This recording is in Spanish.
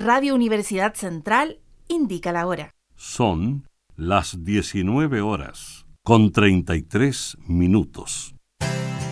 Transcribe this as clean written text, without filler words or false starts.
Radio Universidad Central indica la hora. Son las 19 horas con 33 minutos.